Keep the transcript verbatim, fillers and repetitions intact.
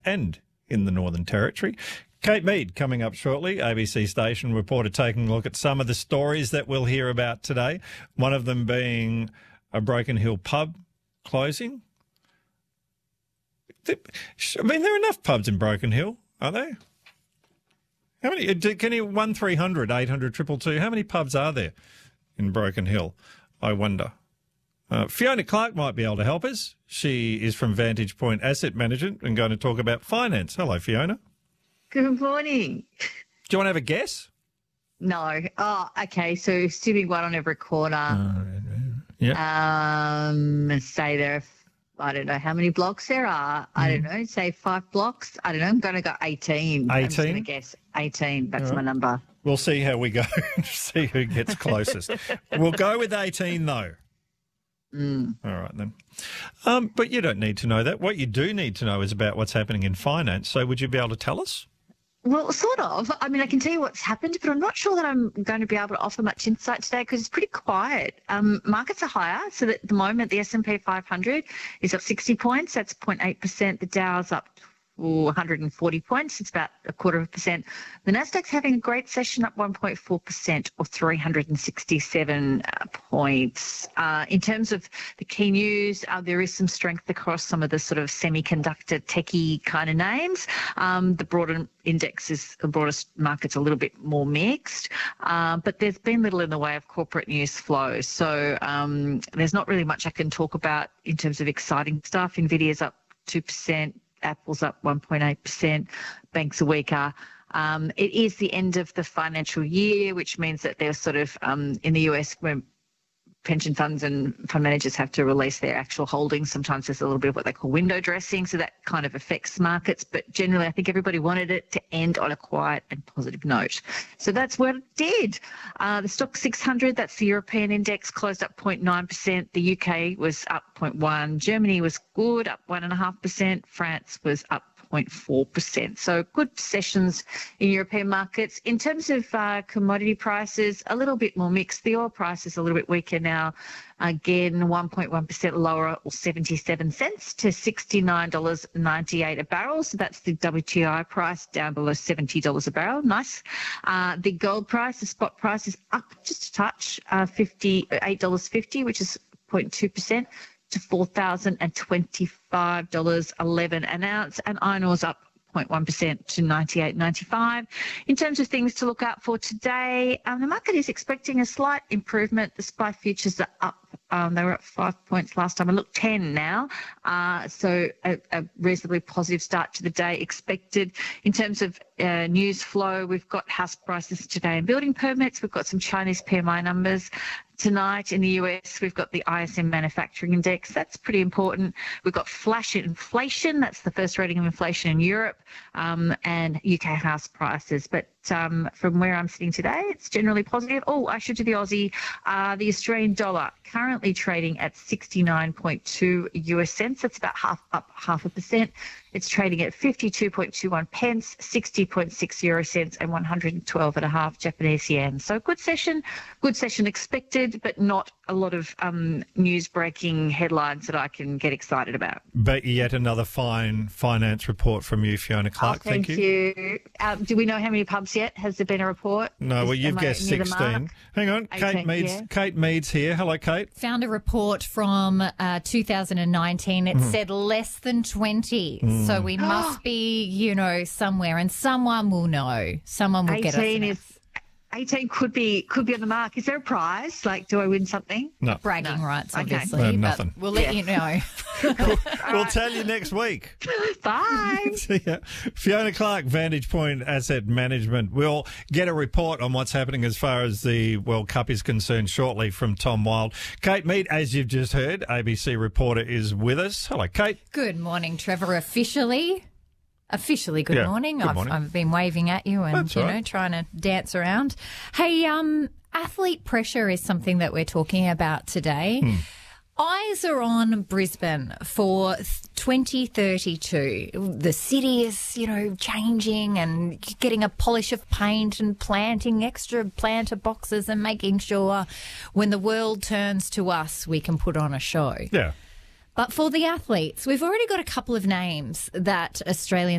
and in the Northern Territory. Kate Mead coming up shortly, A B C station reporter taking a look at some of the stories that we'll hear about today, one of them being a Broken Hill pub closing. I mean, there are enough pubs in Broken Hill, are there? How many? Can you one three hundred eight hundred two two two? How many pubs are there in Broken Hill? I wonder. Uh, Fiona Clark might be able to help us. She is from Vantage Point Asset Management and going to talk about finance. Hello, Fiona. Good morning. Do you want to have a guess? No. Oh, okay. So assuming one on every corner. Uh, yeah. Um, say there are, I don't know how many blocks there are. I don't know. Say five blocks. I don't know. I'm going to go eighteen. eighteen? I'm just going to guess eighteen. That's All right. my number. We'll see how we go. See who gets closest. We'll go with eighteen, though. Mm. All right, then. Um, but you don't need to know that. What you do need to know is about what's happening in finance. So would you be able to tell us? Well, sort of. I mean, I can tell you what's happened, but I'm not sure that I'm going to be able to offer much insight today because it's pretty quiet. Um, markets are higher. So that at the moment, the S and P five hundred is up sixty points. That's zero point eight percent. The Dow's up one hundred forty points. It's about a quarter of a percent. The Nasdaq's having a great session, up one point four percent or three hundred sixty-seven uh, points. Uh, in terms of the key news, uh, there is some strength across some of the sort of semiconductor techie kind of names. Um, the broader index is, the broader market's a little bit more mixed, uh, but there's been little in the way of corporate news flow. So um, there's not really much I can talk about in terms of exciting stuff. Nvidia's up two percent. Apple's up one point eight percent, banks are weaker. Um, it is the end of the financial year, which means that they're sort of um, in the U S when pension funds and fund managers have to release their actual holdings. Sometimes there's a little bit of what they call window dressing, so that kind of affects markets. But generally, I think everybody wanted it to end on a quiet and positive note. So that's what it did. Uh, the Stoxx six hundred, that's the European index, closed up zero point nine percent. The U K was up zero point one. Germany was good, up one point five percent. France was up zero point four percent. So good sessions in European markets. In terms of uh, commodity prices, a little bit more mixed. The oil price is a little bit weaker now. Again, one point one percent lower, or seventy-seven cents to sixty-nine dollars ninety-eight a barrel. So that's the W T I price, down below seventy dollars a barrel. Nice. Uh, the gold price, the spot price, is up just a touch, uh, fifty-eight dollars fifty, which is zero point two percent. to four thousand twenty-five dollars eleven an ounce, and iron ore's up zero point one percent to ninety-eight ninety-five. In terms of things to look out for today, um, the market is expecting a slight improvement. The S P Y futures are up. Um, they were at five points last time. I looked ten now. Uh, so a, a reasonably positive start to the day expected. In terms of uh, news flow, we've got house prices today and building permits. We've got some Chinese P M I numbers. Tonight in the U S, we've got the I S M manufacturing index. That's pretty important. We've got flash inflation. That's the first reading of inflation in Europe, um, and U K house prices. But um, from where I'm sitting today, it's generally positive. Oh, I should do the Aussie. Uh, the Australian dollar currently trading at sixty-nine point two U S cents. That's about half up half a percent. It's trading at fifty-two point two one pence, sixty point six euro cents, and one hundred twelve and a half Japanese yen. So good session, good session expected, but not a lot of um, news breaking headlines that I can get excited about. But yet another fine finance report from you, Fiona Clark. Oh, thank, thank you. you. Um, do we know how many pubs yet? Has there been a report? No, Is, well, you've am I guessed near the sixteen. mark? Hang on, Kate eighteen, Mead's, yeah. Kate Mead's here. Hello, Kate. Found a report from uh, two thousand nineteen. It Mm. said less than twenty. So we must be, you know, somewhere, and someone will know. Someone will get us. eighteen an- is eighteen could be could be on the mark. Is there a prize? Like, do I win something? No. bragging No. rights, Okay. obviously. No, but nothing. we'll let you know. We'll tell you next week. Bye. See ya. Fiona Clark, Vantage Point Asset Management. We'll get a report on what's happening as far as the World Cup is concerned shortly from Tom Wild. Kate Mead, as you've just heard, A B C reporter, is with us. Hello, Kate. Good morning, Trevor. Officially. Officially, good Yeah, morning. good I've, morning. I've been waving at you and, That's you all know, right. trying to dance around. Hey, um, athlete pressure is something that we're talking about today. Hmm. Eyes are on Brisbane for twenty thirty-two. The city is, you know, changing and getting a polish of paint and planting extra planter boxes and making sure when the world turns to us, we can put on a show. Yeah. But for the athletes, we've already got a couple of names that Australian